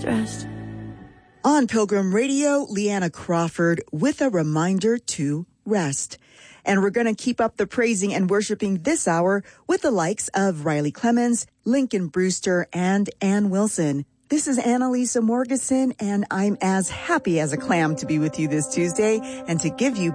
rest. On Pilgrim Radio, Leanna Crawford with a reminder to rest. And we're going to keep up the praising and worshiping this hour with the likes of Riley Clemens, Lincoln Brewster, and Ann Wilson. This is Annalisa Morgeson, and I'm as happy as a clam to be with you this Tuesday and to give you